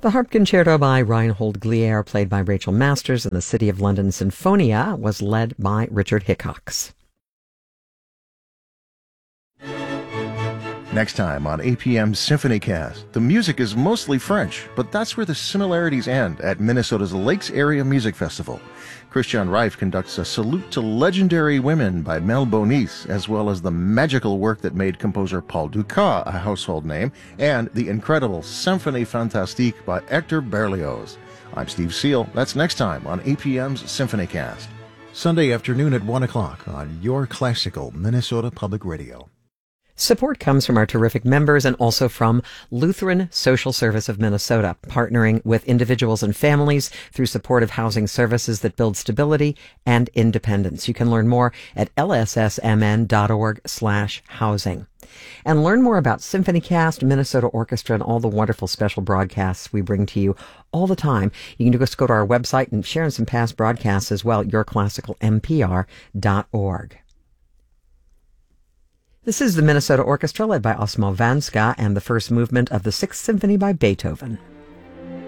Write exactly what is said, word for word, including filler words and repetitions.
The harp concerto by Reinhold Glier, played by Rachel Masters, and the City of London Sinfonia was led by Richard Hickox. Next time on A P M's SymphonyCast, the music is mostly French, but that's where the similarities end at Minnesota's Lakes Area Music Festival. Christian Reif conducts a salute to legendary women by Mel Bonis, as well as the magical work that made composer Paul Dukas a household name, and the incredible Symphonie Fantastique by Hector Berlioz. I'm Steve Seal. That's next time on A P M's SymphonyCast. Sunday afternoon at one o'clock on your classical Minnesota Public Radio. Support comes from our terrific members and also from Lutheran Social Service of Minnesota, partnering with individuals and families through supportive housing services that build stability and independence. You can learn more at l s s m n dot org slash housing. And learn more about SymphonyCast, Minnesota Orchestra, and all the wonderful special broadcasts we bring to you all the time. You can just go to our website and share some past broadcasts as well at your classical m p r dot org. This is the Minnesota Orchestra led by Osmo Vanska and the first movement of the Sixth Symphony by Beethoven.